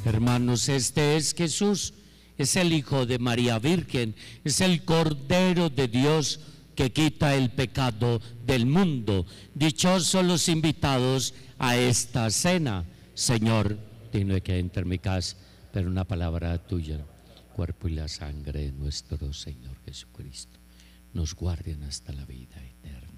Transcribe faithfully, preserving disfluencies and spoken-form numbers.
Hermanos, este es Jesús, es el Hijo de María Virgen, es el Cordero de Dios que quita el pecado del mundo. Dichosos los invitados a esta cena. Señor, digno de que entre en mi casa, pero una palabra tuya, cuerpo y la sangre de nuestro Señor Jesucristo, nos guarden hasta la vida eterna.